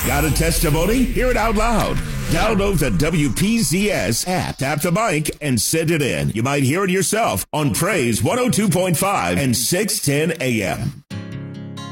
Got a testimony? Hear it out loud. Download the WPZS app, tap the mic, and send it in. You might hear it yourself on Praise 102.5 and 610 AM.